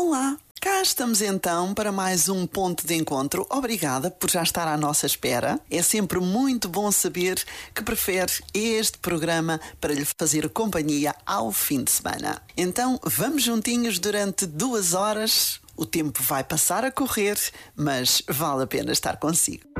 Olá, cá estamos então para mais um ponto de encontro. Obrigada por já estar à nossa espera. É sempre muito bom saber que prefere este programa para lhe fazer companhia ao fim de semana. Então vamos juntinhos durante 2 horas. O tempo vai passar a correr, mas vale a pena estar consigo.